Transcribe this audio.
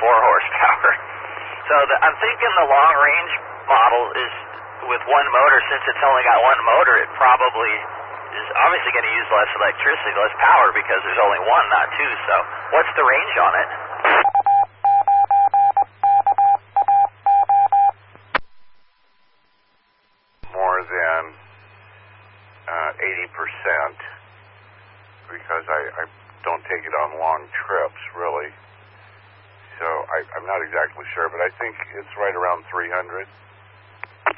horsepower. So I'm thinking the long-range model is with one motor. Since it's only got one motor, it probably is obviously going to use less electricity, less power, because there's only one, not two. So what's the range on it? More than 80%, because I don't take it on long trips, really. So I'm not exactly sure, but I think it's right around 300.